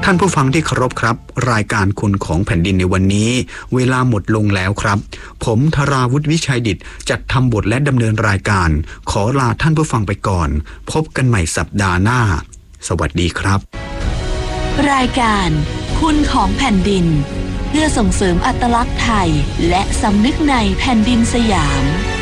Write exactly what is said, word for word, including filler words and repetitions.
ท่านผู้ฟังที่เคารพครับรายการคุณของแผ่นดินในวันนี้เวลาหมดลงแล้วครับผมธราวุฒิวิชัยดิษฐ์จัดทำบทและดำเนินรายการขอลาท่านผู้ฟังไปก่อนพบกันใหม่สัปดาห์หน้าสวัสดีครับรายการคุณของแผ่นดินเพื่อส่งเสริมอัตลักษณ์ไทยและสำนึกในแผ่นดินสยาม